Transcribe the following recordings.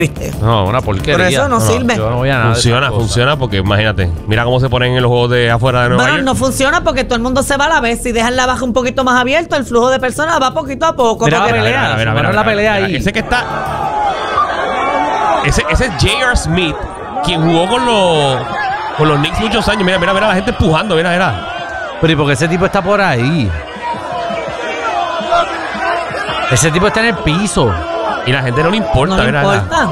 No, una porquería. Por eso no sirve. Yo no voy a nada. Funciona porque imagínate, mira cómo se ponen en los juegos de afuera de Nueva York. No funciona porque todo el mundo se va a la vez. Si dejan la baja un poquito más abierto, el flujo de personas va poquito a poco. Mira la pelea ahí. Ese que está... Ese es J.R. Smith, quien jugó con los Knicks muchos años. Mira la gente empujando, mira. Pero ¿y por qué ese tipo está por ahí? Ese tipo está en el piso. Y la gente no le importa, No le importa.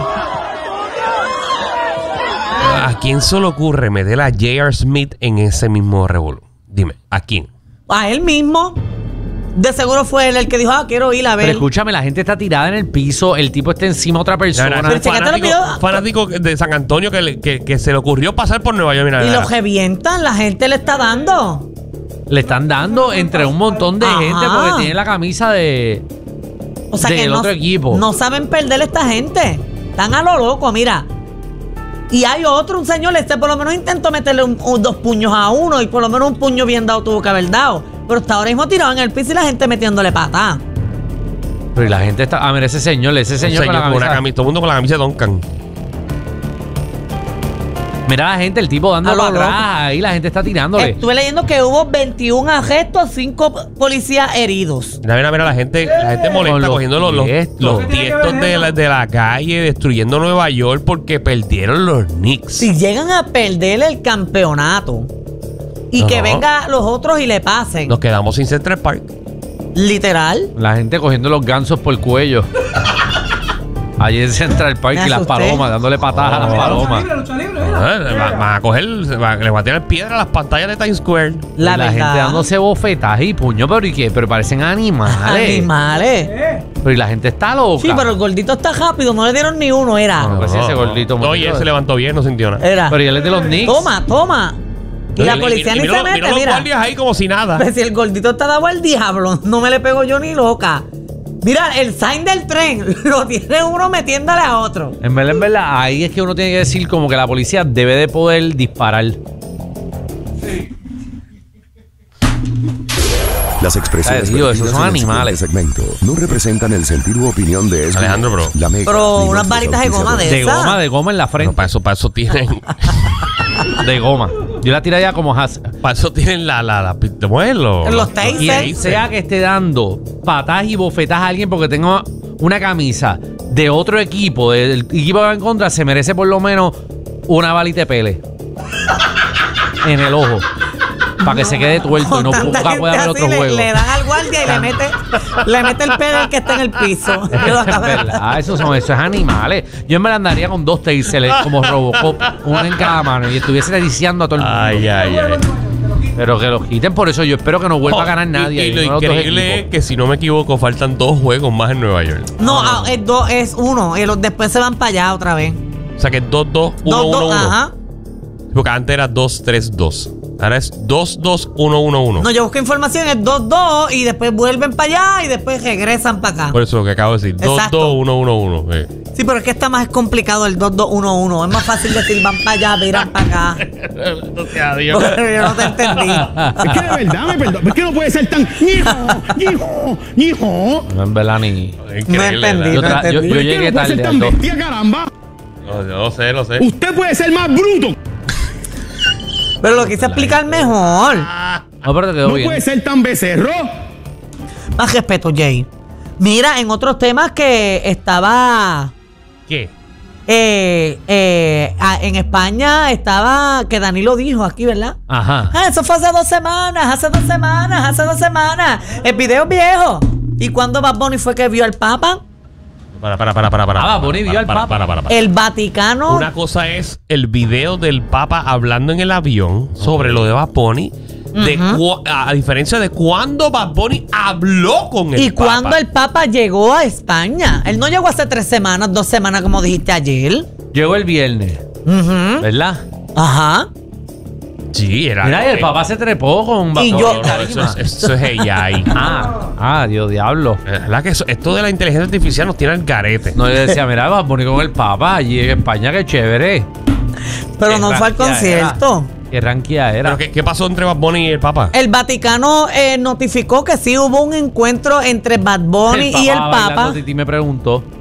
¿A quién se le ocurre meter a J.R. Smith en ese mismo revolú? Dime, ¿a quién? A él mismo. De seguro fue él el que dijo, quiero ir a ver. Pero escúchame, la gente está tirada en el piso, el tipo está encima de otra persona. Un fanático de San Antonio que se le ocurrió pasar por Nueva York. Mira, y lo revientan, la gente le está dando. Le están dando entre un montón de gente porque tiene la camisa de... O sea que otro equipo. No saben perder esta gente. Están a lo loco, mira. Y hay un señor, por lo menos intentó meterle dos puños a uno y por lo menos un puño bien dado tuvo que haber dado. Pero está ahora mismo tirado en el piso y la gente metiéndole patada. Pero y la gente está... mira, ese señor con la camisa. Todo el mundo con la camisa de Duncan. Mira la gente, el tipo dando para atrás. Ahí la gente está tirándole. Estuve leyendo que hubo 21 arrestos, 5 policías heridos. Mira, la gente molesta cogiendo los tiestos de la calle, destruyendo Nueva York porque perdieron los Knicks. Si llegan a perder el campeonato y que vengan los otros y le pasen. Nos quedamos sin Central Park. Literal. La gente cogiendo los gansos por el cuello. Allí en Central Park y las palomas, dándole patadas a las palomas. Van a coger, le van a tirar piedra a las pantallas de Times Square. La gente dándose bofetadas y puño, pero ¿y qué? Pero parecen animales. Pero y la gente está loca. Sí, pero el gordito está rápido, no le dieron ni uno, era. No, pues ese gordito. No, y él se levantó bien, no sintió nada. Era. Pero y él es de los Knicks. Toma. Y la policía ni se mete, mira. Los guardias ahí como si nada. Pero si el gordito está dado al diablo, no me le pego yo ni loca. Mira, el sign del tren lo tiene uno metiéndole a otro. En verdad, ahí es que uno tiene que decir como que la policía debe de poder disparar. Sí. Las expresiones esos son animales. Segmento no representan el sentido o opinión de Alejandro, bro. La Mega, pero unas varitas de goma de esa. De goma en la frente. No, para eso tienen... de goma. Yo la tiraría como para eso tienen la muelo. En los tasers. Y sea que esté dando patadas y bofetadas a alguien porque tenga una camisa de otro equipo, del equipo que va en contra, se merece por lo menos una balita de pele en el ojo. Para que se quede tuerto y no pueda ver otro juego. Le dan al guardia y le mete el pelo que está en el piso. Eso es animales. Yo en verdad andaría con 2 tasers como Robocop, uno en cada mano, y estuviese deliciando a todo el mundo. Ay. Pero que los quiten, por eso yo espero que no vuelva a ganar nadie. Y lo increíble es que, si no me equivoco, faltan 2 juegos más en Nueva York. No, es uno. Y después se van para allá otra vez. O sea que es 2-2, 1-1-1. Ajá. Porque antes era 2-3-2. Ahora es 2-2-1-1-1. No, yo busco información, es 2-2 y después vuelven para allá y después regresan para acá. Por eso lo que acabo de decir, 2-2-1-1-1. Sí, pero es que está más complicado el 2-2-1-1. Es más fácil decir van para allá, viran para acá. No sea Dios. Yo no te entendí. Es que de verdad, me perdón. Es que no puede ser tan... ¡Hijo! No, en verdad ni... No entendí. Yo llegué tarde. No puede ser tan bestia, caramba. Lo sé. Usted puede ser más bruto. Pero lo quise explicar mejor. No, pero te quedó bien. No puede ser tan becerro. Más respeto, Jay. Mira, en otros temas que estaba... ¿Qué? En España estaba... Que Danilo dijo aquí, ¿verdad? Ajá. Eso fue hace 2 semanas. El video es viejo. ¿Y cuándo Bad Bunny fue que vio al Papa? Para. Bunny vio al Papa. El Vaticano. Una cosa es el video del Papa hablando en el avión sobre lo de Bad Bunny. A diferencia de cuando Bad Bunny habló con el Papa. Y cuando el Papa llegó a España. Él no llegó hace 3 semanas, 2 semanas, como dijiste ayer. Llegó el viernes. ¿Verdad? Ajá. Sí, era. Mira, el Papa se trepó con Bad Bunny. Eso es ella ahí. Dios diablo. ¿Verdad que esto de la inteligencia artificial nos tiene al garete? No, yo decía, mira, Bad Bunny con el Papa allí en España, qué chévere. Pero no fue al concierto. ¿Qué ranquía era? ¿Pero qué pasó entre Bad Bunny y el Papa? El Vaticano notificó que sí hubo un encuentro entre Bad Bunny y el Papa. Titi me preguntó.